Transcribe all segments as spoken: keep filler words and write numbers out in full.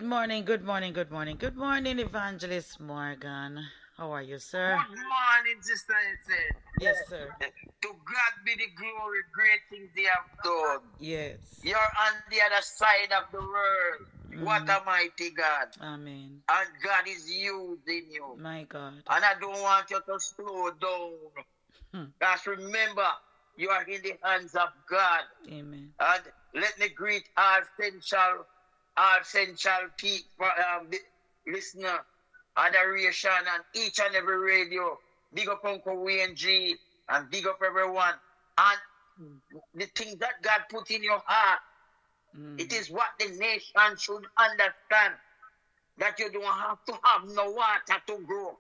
morning, good morning, good morning, good morning, Evangelist Morgan. How are you, sir? Good morning, Sister Ethel. Yes, sir. To God be the glory, great things they have done. Yes. You're on the other side of the world. Mm. What a mighty God. Amen. And God is using you. My God. And I don't want you to slow down. Hmm. Just remember, you are in the hands of God. Amen. And let me greet our essential, our essential people, um, listener, adoration, and each and every radio. Big up Uncle Wayne G, and big up everyone. And the things that God put in your heart, Mm. it is what the nation should understand. That you don't have to have no water to grow.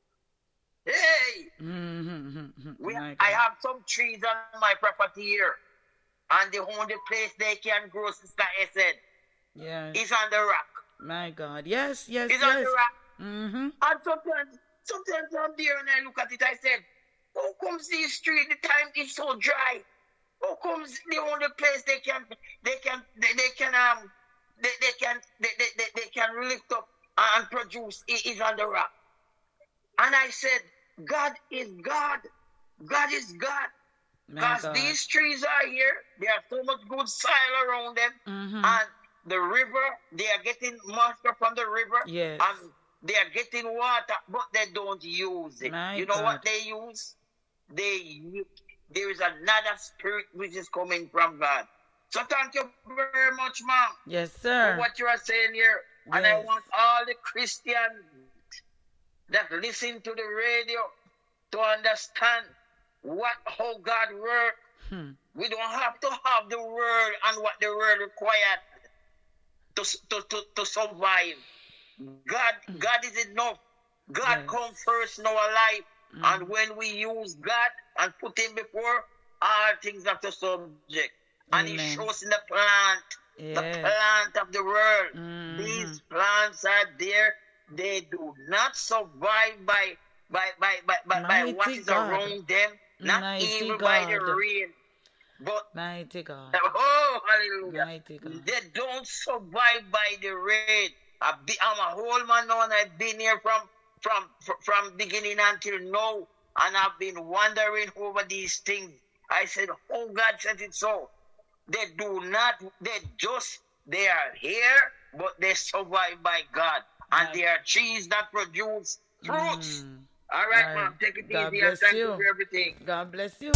Hey! Mm-hmm. We, My I God. have some trees on my property here. And the only place they can grow, Sister Essed, Yes. is on the rock. My God. Yes, yes, It's on yes. the rock. Mm-hmm. And sometimes, sometimes I'm there and I look at it, I said, how comes this street, the time is so dry? How comes the only place they can, they can, they, they can, um, they, they can, they, they, they, they can lift up and produce i- is on the rock. And I said, God is God. God is God. My Because God. these trees are here, there's so much good soil around them. Mm-hmm. And the river, they are getting moisture from the river. Yes. And they are getting water, but they don't use it. My you know God. what they use? They There is another spirit which is coming from God. So thank you very much, ma'am, Yes, for sir. what you are saying here. And I Yes. want all the Christians that listen to the radio to understand what how God works. Hmm. We don't have to have the world and what the world required to, to, to, to survive. God, God is enough. God Yes. comes first in our life. Mm. And when we use God and put him before, all things are to subject. And he Amen. shows in the plant, the Yes. plant of the world. Mhm. These plants are there. They do not survive by by by by, by, by what Mighty is God. around them, not Mighty even by the God. rain. But Mighty God. oh, hallelujah. Mighty God. They don't survive by the rain. I be, I'm a whole man now, and I've been here from from fr- from beginning until now, and I've been wondering over these things. I said, "Oh, God said it so." They do not. They just they are here, but they survive by God, and Right. they are trees that produce fruits. Mm. All right, Right. ma'am. Take it God easy, and bless thank you you. for everything. God bless you.